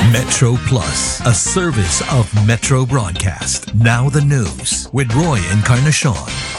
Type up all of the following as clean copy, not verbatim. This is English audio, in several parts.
Metro Plus, a service of Metro Broadcast. Now the news with Roy Encarnacion.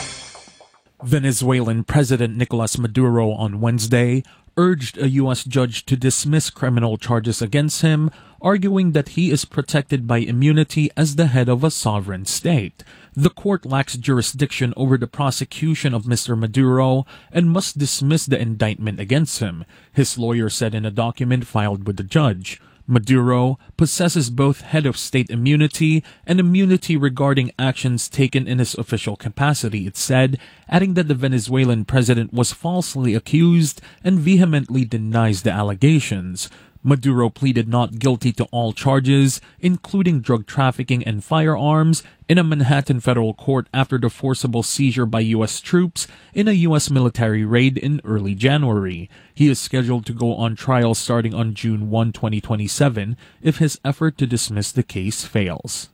Venezuelan President Nicolas Maduro on Wednesday urged a U.S. judge to dismiss criminal charges against him, arguing that he is protected by immunity as the head of a sovereign state. The court lacks jurisdiction over the prosecution of Mr. Maduro and must dismiss the indictment against him, his lawyer said in a document filed with the judge. Maduro possesses both head of state immunity and immunity regarding actions taken in his official capacity, it said, adding that the Venezuelan president was falsely accused and vehemently denies the allegations. Maduro pleaded not guilty to all charges, including drug trafficking and firearms, in a Manhattan federal court after the forcible seizure by U.S. troops in a U.S. military raid in early January. He is scheduled to go on trial starting on June 1, 2027, if his effort to dismiss the case fails.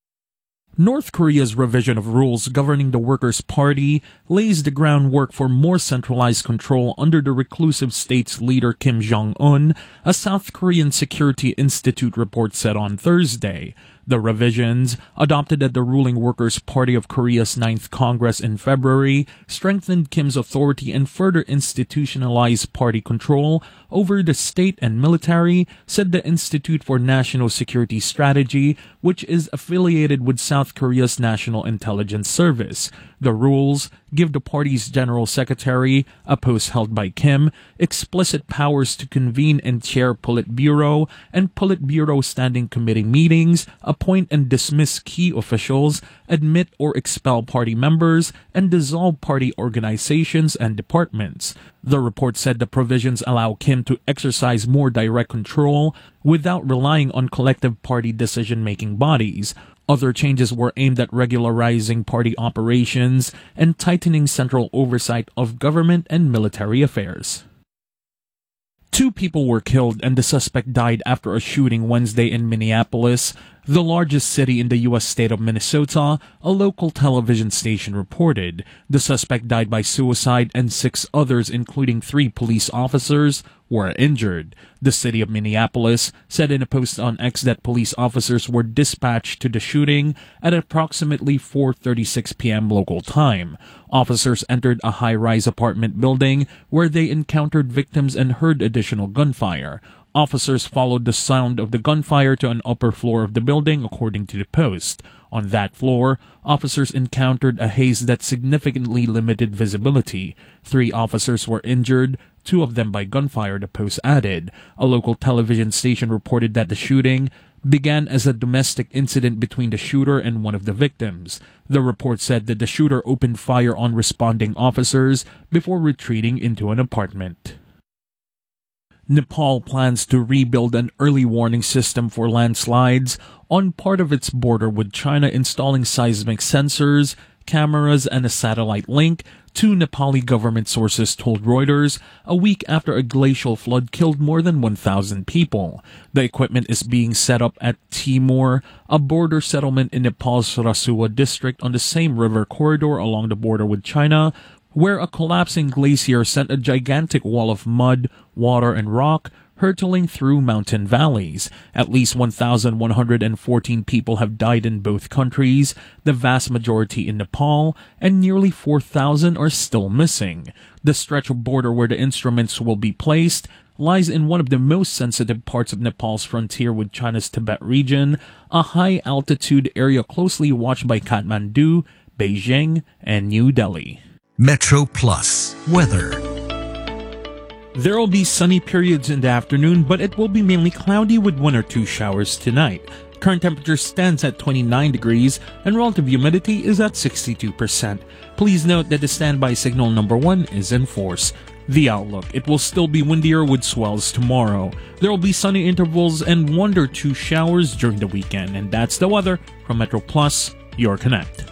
North Korea's revision of rules governing the Workers' Party lays the groundwork for more centralized control under the reclusive state's leader Kim Jong-un, a South Korean Security Institute report said on Thursday. The revisions, adopted at the ruling Workers' Party of Korea's 9th Congress in February, strengthened Kim's authority and further institutionalized party control over the state and military, said the Institute for National Security Strategy, which is affiliated with South Korea's National Intelligence Service. The rules give the party's general secretary, a post held by Kim, explicit powers to convene and chair Politburo and Politburo Standing Committee meetings, appoint and dismiss key officials, admit or expel party members, and dissolve party organizations and departments. The report said the provisions allow Kim to exercise more direct control without relying on collective party decision-making bodies. Other changes were aimed at regularizing party operations and tightening central oversight of government and military affairs. 2 people were killed and the suspect died after a shooting Wednesday in Minneapolis, the largest city in the U.S. state of Minnesota, a local television station reported. The suspect died by suicide and 6 others, including 3 police officers, were injured. The city of Minneapolis said in a post on X that police officers were dispatched to the shooting at approximately 4:36 p.m. local time. Officers entered a high-rise apartment building where they encountered victims and heard additional gunfire. Officers followed the sound of the gunfire to an upper floor of the building, according to the Post. On that floor, officers encountered a haze that significantly limited visibility. 3 officers were injured, 2 of them by gunfire, the Post added. A local television station reported that the shooting began as a domestic incident between the shooter and one of the victims. The report said that the shooter opened fire on responding officers before retreating into an apartment. Nepal plans to rebuild an early warning system for landslides on part of its border with China, installing seismic sensors, cameras, and a satellite link, 2 Nepali government sources told Reuters, a week after a glacial flood killed more than 1,000 people. The equipment is being set up at Timor, a border settlement in Nepal's Rasuwa district on the same river corridor along the border with China, where a collapsing glacier sent a gigantic wall of mud, water, and rock hurtling through mountain valleys. At least 1,114 people have died in both countries, the vast majority in Nepal, and nearly 4,000 are still missing. The stretch of border where the instruments will be placed lies in one of the most sensitive parts of Nepal's frontier with China's Tibet region, a high-altitude area closely watched by Kathmandu, Beijing, and New Delhi. Metro Plus weather. There will be sunny periods in the afternoon, but it will be mainly cloudy with 1 or 2 showers tonight. Current temperature stands at 29 degrees and relative humidity is at 62%. Please note that the standby signal number 1 is in force. The outlook: it will still be windier with swells tomorrow. There will be sunny intervals and 1 or 2 showers during the weekend. And that's the weather from Metro Plus, your Connect.